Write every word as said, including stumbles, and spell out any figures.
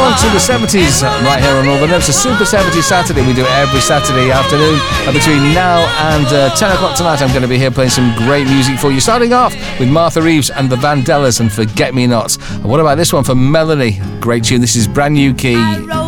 on to the seventies right here on All The Notes. A Super seventies Saturday. We do it every Saturday afternoon. And between now and uh, ten o'clock tonight, I'm going to be here playing some great music for you. Starting off with Martha Reeves and the Vandellas and Forget Me Nots. And what about this one for Melanie? Great tune. This is Brand New Key.